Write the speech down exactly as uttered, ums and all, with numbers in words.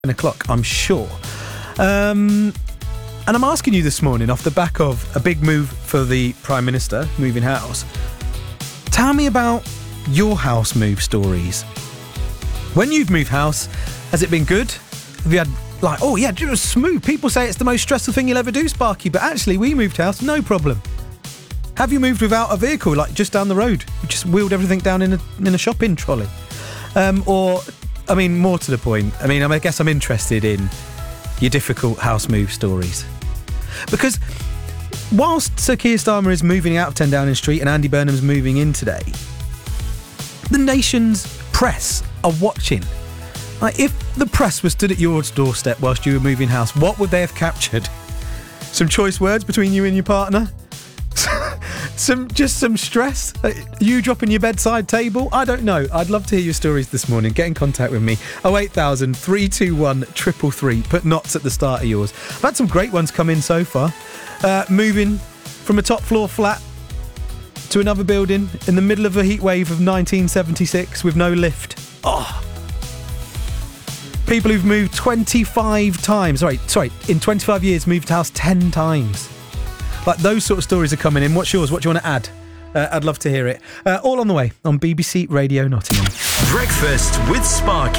ten o'clock, I'm sure. Um, and I'm asking you this morning, off the back of a big move for the Prime Minister, moving house, tell me about your house move stories. When you've moved house, has it been good? Have you had, like, oh yeah, it was smooth. People say it's the most stressful thing you'll ever do, Sparky, but actually we moved house, no problem. Have you moved without a vehicle, like just down the road? You just wheeled everything down in a, in a shopping trolley? Um, or, I mean, more to the point, I mean, I guess I'm interested in your difficult house move stories. Because whilst Sir Keir Starmer is moving out of ten Downing Street and Andy Burnham's moving in today, the nation's press are watching. Like, if the press was stood at your doorstep whilst you were moving house, what would they have captured? Some choice words between you and your partner? some Just some stress? You dropping your bedside table? I don't know. I'd love to hear your stories this morning. Get in contact with me. oh eight thousand, three two one, three three three. Put knots at the start of yours. I've had some great ones come in so far. Uh, moving from a top floor flat to another building in the middle of a heat wave of nineteen seventy-six with no lift. Oh. People who've moved twenty-five times. Sorry, sorry, in twenty-five years moved house ten times. Like, those sort of stories are coming in. What's yours? What do you want to add? Uh, I'd love to hear it. Uh, all on the way on B B C Radio Nottingham. Breakfast with Sparky.